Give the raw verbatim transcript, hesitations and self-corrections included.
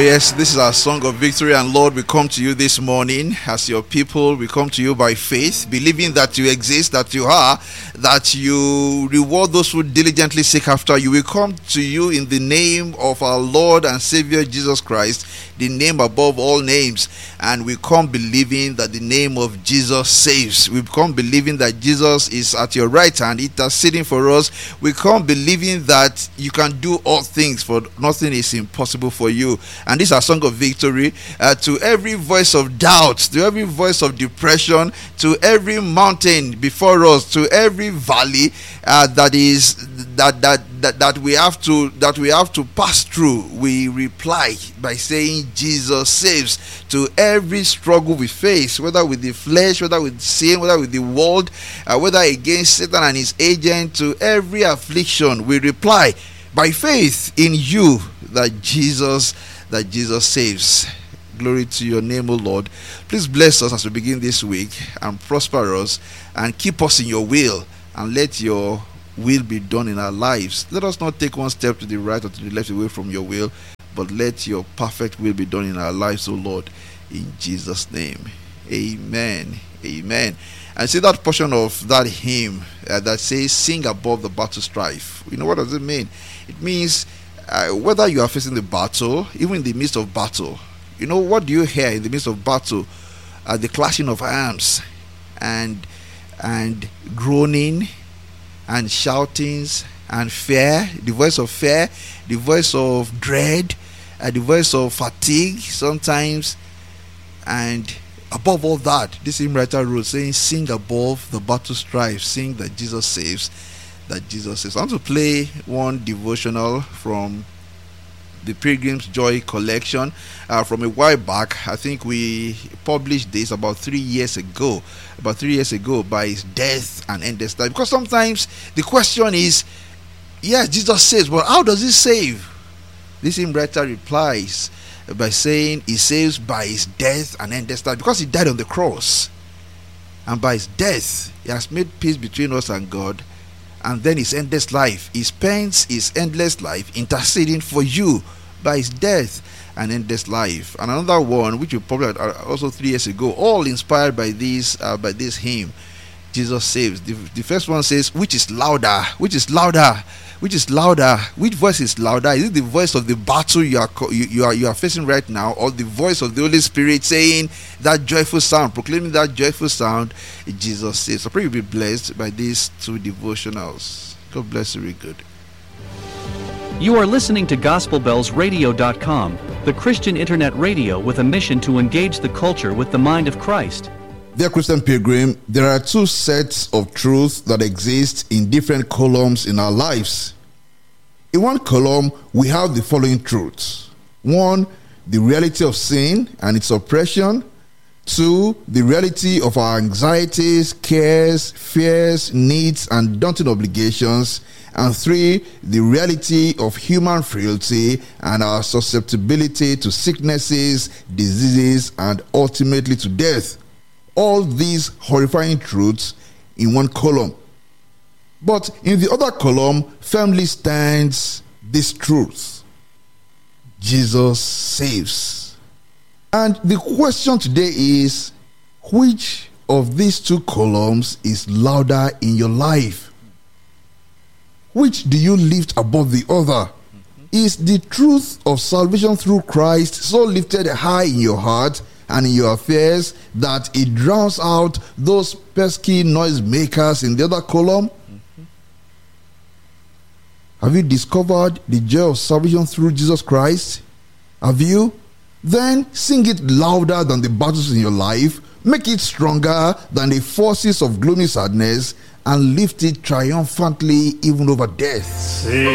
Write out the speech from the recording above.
yes, this is our song of victory. And Lord, we come to you this morning as your people. We come to you by faith, believing that you exist, that you are, that you reward those who diligently seek after you. We come to you in the name of our Lord and Savior Jesus Christ, the name above all names. And we come believing that the name of Jesus saves. We come believing that Jesus is at your right hand, interceding for us. We come believing that you can do all things, for nothing is impossible for you. And this is our song of victory. Uh, to every voice of doubt, to every voice of depression, to every mountain before us, to every valley uh, that is that, that that that we have to that we have to pass through, we reply by saying Jesus saves. To every struggle we face, whether with the flesh, whether with sin, whether with the world, uh, whether against Satan and his agent, to every affliction, we reply by faith in you that Jesus that Jesus saves. Glory to your name, O Lord. Please bless us as we begin this week and prosper us and keep us in your will, and let your will be done in our lives. Let us not take one step to the right or to the left away from your will, but let your perfect will be done in our lives, O Lord, in Jesus' name. Amen. Amen. And see that portion of that hymn uh, that says, sing above the battle strife. You know, what does it mean? It means uh, whether you are facing the battle, even in the midst of battle, you know, what do you hear in the midst of battle? Uh, the clashing of arms and and groaning and shoutings and fear, the voice of fear, the voice of dread, uh, the voice of fatigue sometimes. And above all that, this hymn writer wrote saying, sing above the battle strife, sing that Jesus saves, that Jesus saves. I want to play one devotional from the Pilgrim's Joy collection uh, from a while back. I think we published this about three years ago, about three years ago, by his death and endless life. Because sometimes the question is, yes, Jesus saves, but how does he save? This hymn writer replies by saying he saves by his death and endless life, because he died on the cross, and by his death he has made peace between us and God. And then his endless life, he spends his endless life interceding for you by his death and endless life. And another one, which we probably had also three years ago, all inspired by this uh, by this hymn, Jesus saves. The, the first one says, which is louder, which is louder, which is louder, which voice is louder? Is it the voice of the battle you are you, you are you are facing right now, or the voice of the Holy Spirit saying that joyful sound, proclaiming that joyful sound? Jesus saves. So I pray you'll be blessed by these two devotionals. God bless you. Very good. You are listening to gospel bells radio dot com, the Christian internet radio with a mission to engage the culture with the mind of Christ. Dear Christian Pilgrim, there are two sets of truths that exist in different columns in our lives. In one column, we have the following truths. One, the reality of sin and its oppression. Two, the reality of our anxieties, cares, fears, needs, and daunting obligations. And three, the reality of human frailty and our susceptibility to sicknesses, diseases, and ultimately to death. All these horrifying truths in one column. But in the other column firmly stands this truth: Jesus saves. And the question today is, which of these two columns is louder in your life? Which do you lift above the other? Is the truth of salvation through Christ so lifted high in your heart and in your affairs that it drowns out those pesky noisemakers in the other column? Mm-hmm. Have you discovered the joy of salvation through Jesus Christ? Have you? Then sing it louder than the battles in your life, make it stronger than the forces of gloomy sadness, and lift it triumphantly even over death. See.